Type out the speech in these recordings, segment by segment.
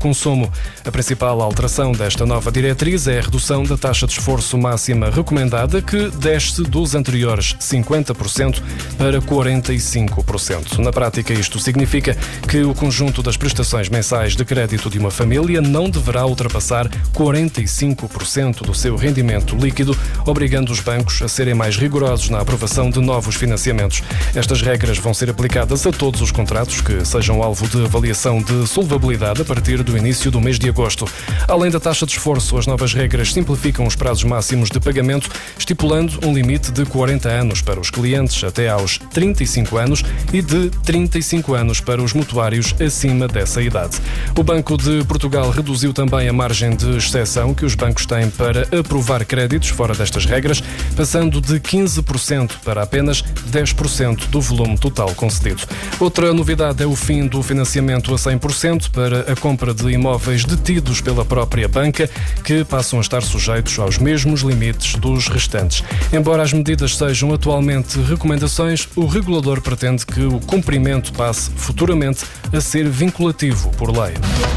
consumo. A principal alteração desta nova diretriz é a redução da taxa de esforço máxima recomendada, que desce dos anteriores 50% para 45%. Na prática, isto significa que o conjunto das prestações mensais de crédito de uma família não deverá ultrapassar 45% do seu rendimento líquido, obrigando os bancos a serem mais rigorosos na aprovação de novos financiamentos. Estas regras vão ser aplicadas a todos os contratos que sejam alvo de avaliação de solvabilidade a partir do início do mês de agosto. Além da taxa de esforço, as novas regras simplificam os prazos máximos de pagamento, estipulando um limite de 40 anos para os clientes até aos 35 anos e de 35 anos para os mutuários acima dessa idade. O Banco de Portugal reduziu também a margem de exceção que os bancos têm para aprovar créditos fora destas regras, passando de 15% para apenas 10% do volume total concedido. Outra novidade é o fim do financiamento a 100% para a compra de imóveis detidos pela própria banca, que passam a estar sujeitos aos mesmos limites dos restantes. Embora as medidas sejam atualmente recomendações, o regulador pretende que o cumprimento passe futuramente a ser vinculativo por lei.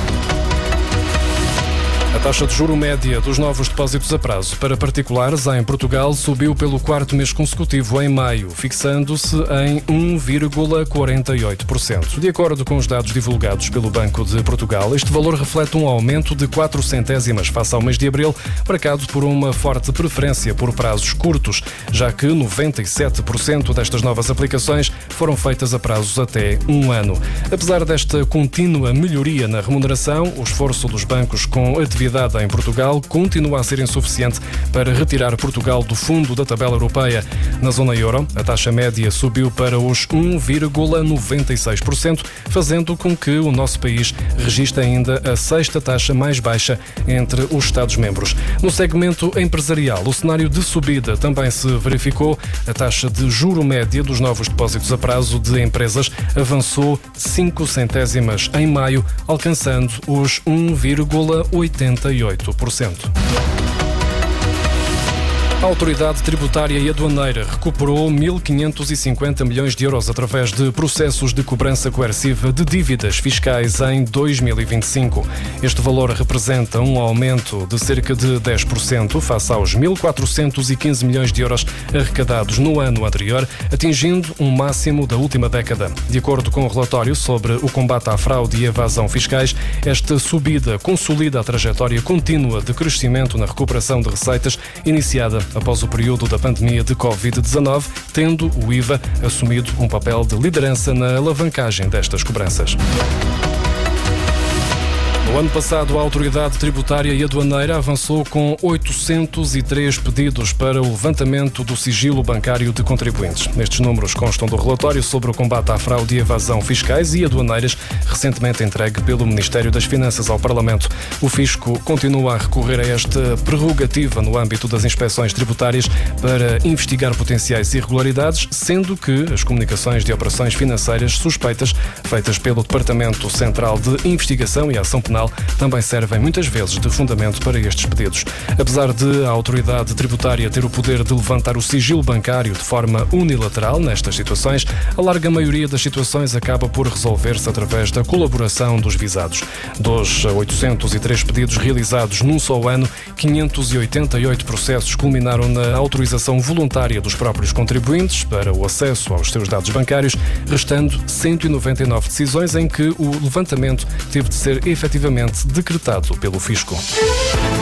A taxa de juro média dos novos depósitos a prazo para particulares em Portugal subiu pelo quarto mês consecutivo em maio, fixando-se em 1,48%. De acordo com os dados divulgados pelo Banco de Portugal, este valor reflete um aumento de 4 centésimas face ao mês de abril, marcado por uma forte preferência por prazos curtos, já que 97% destas novas aplicações foram feitas a prazos até um ano. Apesar desta contínua melhoria na remuneração, o esforço dos bancos com atividade em Portugal continua a ser insuficiente para retirar Portugal do fundo da tabela europeia. Na zona euro, a taxa média subiu para os 1,96%, fazendo com que o nosso país registre ainda a sexta taxa mais baixa entre os Estados-membros. No segmento empresarial, o cenário de subida também se verificou. A taxa de juro média dos novos depósitos a prazo de empresas avançou 5 centésimas em maio, alcançando os 1,88%. A Autoridade Tributária e Aduaneira recuperou 1.550 milhões de euros através de processos de cobrança coerciva de dívidas fiscais em 2025. Este valor representa um aumento de cerca de 10% face aos 1.415 milhões de euros arrecadados no ano anterior, atingindo um máximo da última década. De acordo com o relatório sobre o combate à fraude e evasão fiscais, esta subida consolida a trajetória contínua de crescimento na recuperação de receitas iniciada após o período da pandemia de Covid-19, tendo o IVA assumido um papel de liderança na alavancagem destas cobranças. No ano passado, a Autoridade Tributária e Aduaneira avançou com 803 pedidos para o levantamento do sigilo bancário de contribuintes. Estes números constam do relatório sobre o combate à fraude e evasão fiscais e aduaneiras, recentemente entregue pelo Ministério das Finanças ao Parlamento. O Fisco continua a recorrer a esta prerrogativa no âmbito das inspeções tributárias para investigar potenciais irregularidades, sendo que as comunicações de operações financeiras suspeitas feitas pelo Departamento Central de Investigação e Ação Penal também servem muitas vezes de fundamento para estes pedidos. Apesar de a autoridade tributária ter o poder de levantar o sigilo bancário de forma unilateral nestas situações, a larga maioria das situações acaba por resolver-se através da colaboração dos visados. Dos 803 pedidos realizados num só ano, 588 processos culminaram na autorização voluntária dos próprios contribuintes para o acesso aos seus dados bancários, restando 199 decisões em que o levantamento teve de ser efetivamente decretado pelo Fisco.